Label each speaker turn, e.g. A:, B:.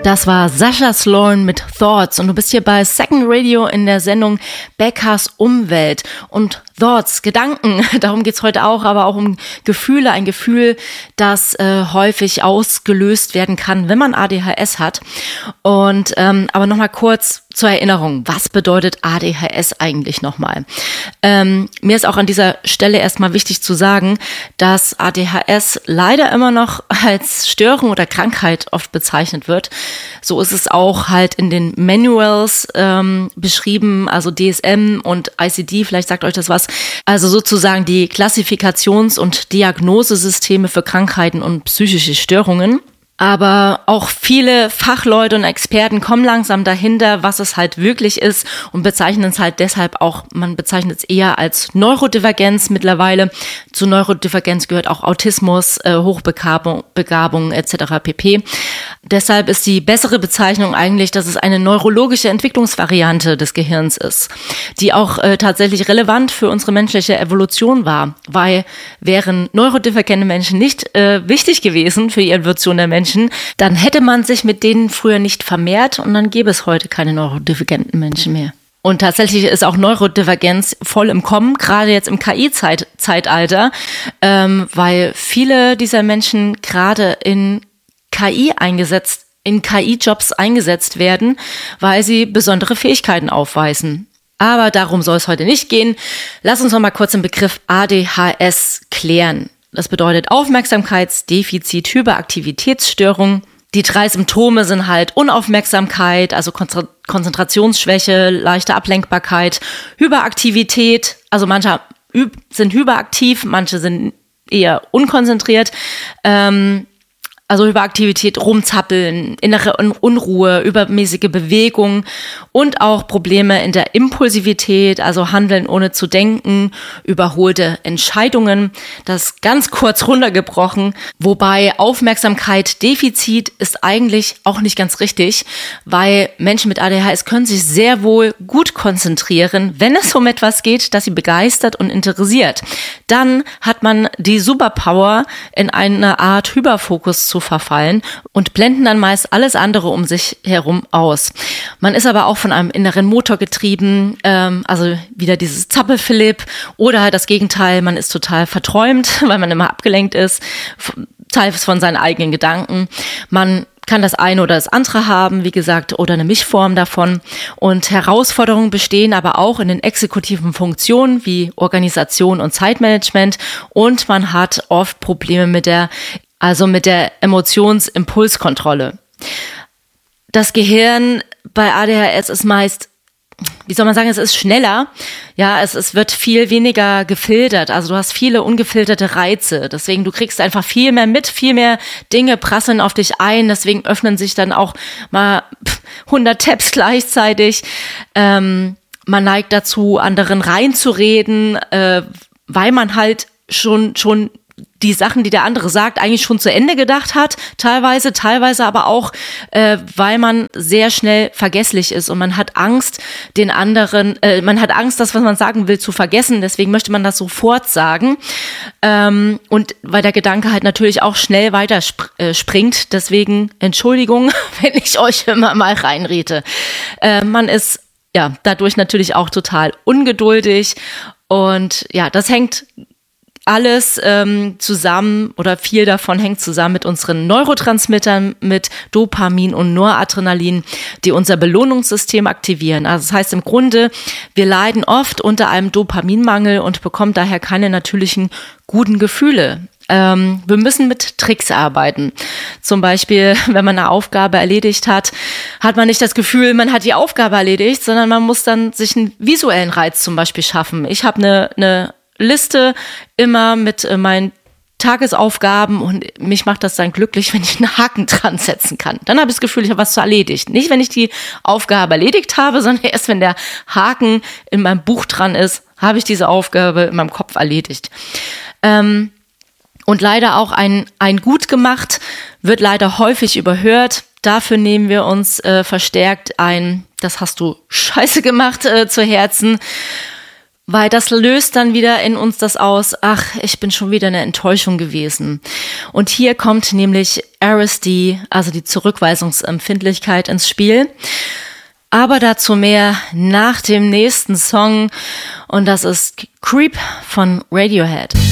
A: Das war Sascha Sloan mit Thoughts und du bist hier bei Second Radio in der Sendung Beckers Umwelt und Thoughts, Gedanken, darum geht's heute auch, aber auch um Gefühle, ein Gefühl, das häufig ausgelöst werden kann, wenn man ADHS hat. Und aber nochmal kurz zur Erinnerung, was bedeutet ADHS eigentlich nochmal? Mir ist auch an dieser Stelle erstmal wichtig zu sagen, dass ADHS leider immer noch als Störung oder Krankheit oft bezeichnet wird. So ist es auch halt in den Manuals beschrieben, also DSM und ICD, vielleicht sagt euch das was. Also sozusagen die Klassifikations- und Diagnosesysteme für Krankheiten und psychische Störungen. Aber auch viele Fachleute und Experten kommen langsam dahinter, was es halt wirklich ist und bezeichnen es halt deshalb auch, man bezeichnet es eher als Neurodivergenz mittlerweile. Zu Neurodivergenz gehört auch Autismus, Hochbegabung etc. pp. Deshalb ist die bessere Bezeichnung eigentlich, dass es eine neurologische Entwicklungsvariante des Gehirns ist, die auch tatsächlich relevant für unsere menschliche Evolution war, weil wären neurodivergente Menschen nicht wichtig gewesen für die Evolution der Menschen, dann hätte man sich mit denen früher nicht vermehrt und dann gäbe es heute keine neurodivergenten Menschen mehr. Und tatsächlich ist auch Neurodivergenz voll im Kommen, gerade jetzt im KI-Zeitalter, weil viele dieser Menschen gerade in KI-Jobs eingesetzt werden, weil sie besondere Fähigkeiten aufweisen. Aber darum soll es heute nicht gehen. Lass uns noch mal kurz den Begriff ADHS klären. Das bedeutet Aufmerksamkeitsdefizit, Hyperaktivitätsstörung. Die 3 Symptome sind halt Unaufmerksamkeit, also Konzentrationsschwäche, leichte Ablenkbarkeit, Hyperaktivität, also manche sind hyperaktiv, manche sind eher unkonzentriert, also Hyperaktivität, rumzappeln, innere Unruhe, übermäßige Bewegung und auch Probleme in der Impulsivität, also Handeln ohne zu denken, überholte Entscheidungen. Das ganz kurz runtergebrochen, wobei Aufmerksamkeit, Defizit ist eigentlich auch nicht ganz richtig, weil Menschen mit ADHS können sich sehr wohl gut konzentrieren, wenn es um etwas geht, das sie begeistert und interessiert. Dann hat man die Superpower, in eine Art Hyperfokus zu verfallen und blenden dann meist alles andere um sich herum aus. Man ist aber auch von einem inneren Motor getrieben, also wieder dieses Zappel-Philipp oder halt das Gegenteil, man ist total verträumt, weil man immer abgelenkt ist, teils von seinen eigenen Gedanken. Man kann das eine oder das andere haben, wie gesagt, oder eine Mischform davon. Und Herausforderungen bestehen aber auch in den exekutiven Funktionen wie Organisation und Zeitmanagement. Und man hat oft Probleme mit der Emotionsimpulskontrolle. Das Gehirn bei ADHS ist meist, wie soll man sagen, es ist schneller. Ja, es wird viel weniger gefiltert. Also du hast viele ungefilterte Reize. Deswegen, du kriegst einfach viel mehr mit, viel mehr Dinge prasseln auf dich ein. Deswegen öffnen sich dann auch mal 100 Tabs gleichzeitig. Man neigt dazu, anderen reinzureden, weil man halt schon die Sachen, die der andere sagt, eigentlich schon zu Ende gedacht hat, teilweise aber auch, weil man sehr schnell vergesslich ist und man hat Angst, das, was man sagen will, zu vergessen, deswegen möchte man das sofort sagen, und weil der Gedanke halt natürlich auch schnell weiter springt, deswegen Entschuldigung, wenn ich euch immer mal reinrede. Man ist ja dadurch natürlich auch total ungeduldig und ja, das hängt alles zusammen oder viel davon hängt zusammen mit unseren Neurotransmittern, mit Dopamin und Noradrenalin, die unser Belohnungssystem aktivieren. Also das heißt im Grunde, wir leiden oft unter einem Dopaminmangel und bekommen daher keine natürlichen guten Gefühle. Wir müssen mit Tricks arbeiten. Zum Beispiel, wenn man eine Aufgabe erledigt hat, hat man nicht das Gefühl, man hat die Aufgabe erledigt, sondern man muss dann sich einen visuellen Reiz zum Beispiel schaffen. Ich habe eine Liste immer mit meinen Tagesaufgaben und mich macht das dann glücklich, wenn ich einen Haken dran setzen kann. Dann habe ich das Gefühl, ich habe was zu erledigt. Nicht, wenn ich die Aufgabe erledigt habe, sondern erst, wenn der Haken in meinem Buch dran ist, habe ich diese Aufgabe in meinem Kopf erledigt. Und leider auch ein gut gemacht wird leider häufig überhört. Dafür nehmen wir uns verstärkt ein, das hast du scheiße gemacht, zu Herzen. weil das löst dann wieder in uns das aus, ach, ich bin schon wieder eine Enttäuschung gewesen. Und hier kommt nämlich RSD, also die Zurückweisungsempfindlichkeit ins Spiel. Aber dazu mehr nach dem nächsten Song und das ist Creep von Radiohead.